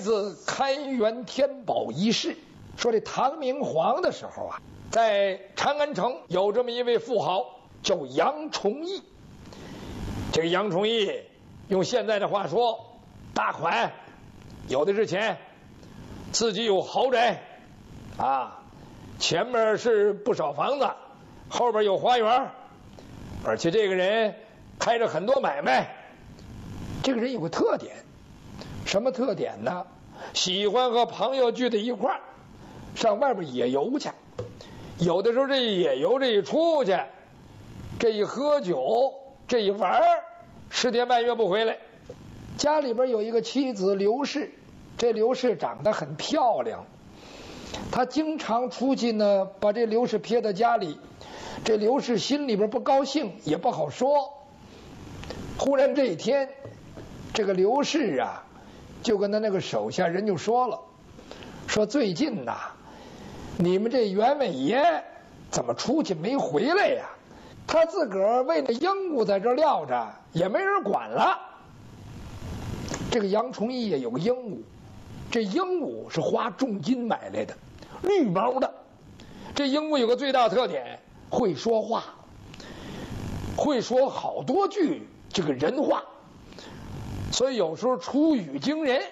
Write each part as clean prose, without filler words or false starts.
自开元天宝一事，说这唐明皇的时候啊，在长安城有这么一位富豪叫杨崇义。这个杨崇义用现在的话说，大款，有的是钱，自己有豪宅啊，前面是不少房子，后边有花园，而且这个人开着很多买卖。这个人有个特点，什么特点呢？喜欢和朋友聚在一块儿，上外边野游去。有的时候这一野游，这一出去，这一喝酒，这一玩，10天半月不回来。家里边有一个妻子刘氏，这刘氏长得很漂亮，他经常出去呢，把这刘氏撇在家里。这刘氏心里边不高兴，也不好说。忽然这一天，这个刘氏啊，就跟他那个手下人就说了，说最近呐，你们这员外爷怎么出去没回来呀？他自个儿为那鹦鹉在这撂着，也没人管了。这个杨崇义也有个鹦鹉，这鹦鹉是花重金买来的，绿毛的。这鹦鹉有个最大特点，会说话，会说好多句这个人话，所以有时候出语惊人。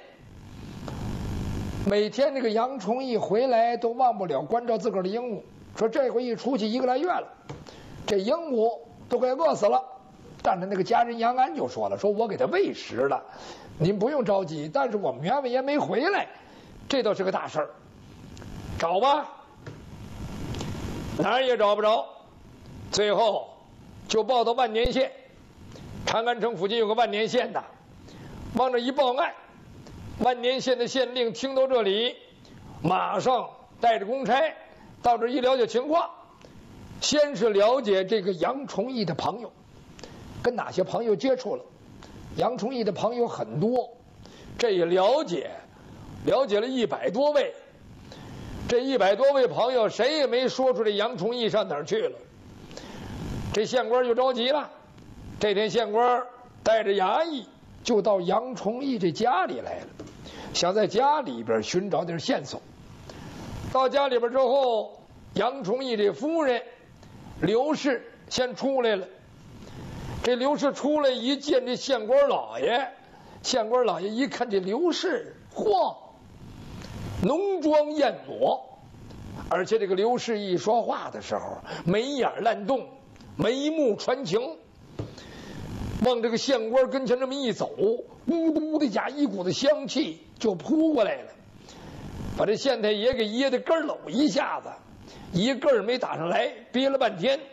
每天这个杨崇义回来都忘不了关照自个儿的鹦鹉，说这回一出去1个来月了，这鹦鹉都快饿死了。但是那个家人杨安就说了，说我给他喂食了，您不用着急，但是我们员外爷没回来，这倒是个大事儿，找吧，哪儿也找不着。最后就报到万年县，长安城附近有个万年县的，往这一报案，万年县的县令听到这里，马上带着公差到这一了解情况。先是了解这个杨崇义的朋友，跟哪些朋友接触了。杨崇义的朋友很多，这也了解了100多位。这100多位朋友谁也没说出这杨崇义上哪儿去了。这县官就着急了，这天县官带着衙役就到杨崇义这家里来了，想在家里边寻找点线索。到家里边之后，杨崇义这夫人刘氏先出来了。这刘氏出来一见这县官老爷，县官老爷一看这刘氏，嚯，浓妆艳抹，而且这个刘氏一说话的时候眉眼乱动，眉目传情，往这个县官跟前这么一走，咕嘟的家一股子香气就扑过来了，把这县太爷给噎得咯搂一下子，一个儿没打上来，憋了半天，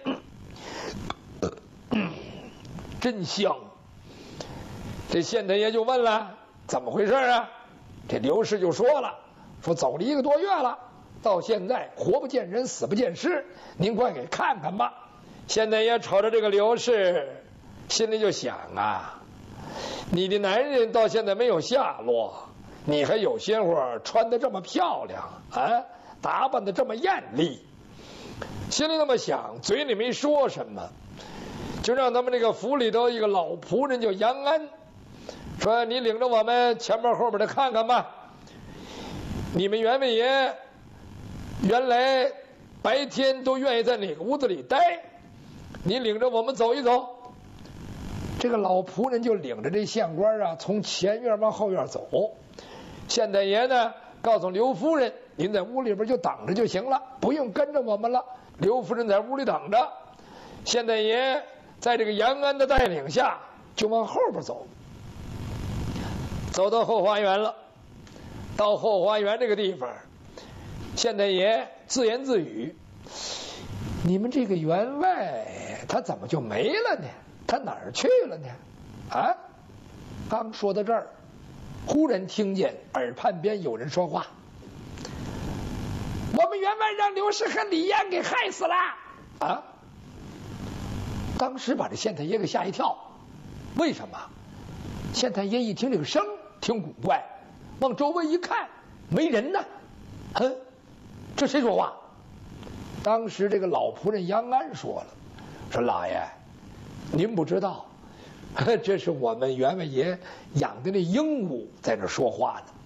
真香。这县太爷就问了，怎么回事啊？这刘氏就说了，说走了1个多月了，到现在活不见人，死不见尸，您快给看看吧。县太爷瞅着这个刘氏，心里就想啊，你的男人到现在没有下落，你还有些会穿得这么漂亮啊，打扮得这么艳丽，心里那么想，嘴里没说什么，就让他们这个府里头一个老仆人叫杨安，说你领着我们前边后边的看看吧。你们员外爷原来白天都愿意在哪个屋子里待，你领着我们走一走。这个老仆人就领着这县官啊，从前院往后院走。县太爷呢，告诉刘夫人，您在屋里边就等着就行了，不用跟着我们了。刘夫人在屋里等着，县太爷在这个杨安的带领下就往后边走，走到后花园了。到后花园这个地方，县太爷自言自语，你们这个员外他怎么就没了呢？他哪儿去了呢？啊！刚说到这儿，忽然听见耳畔边有人说话，我们员外让刘氏和李艳给害死了啊！当时把这县太爷给吓一跳。为什么？县太爷一听这个声挺古怪，往周围一看，没人呢。这谁说话？当时这个老仆人杨安说了，说老爷，您不知道，这是我们员外爷养的那鹦鹉在那说话呢。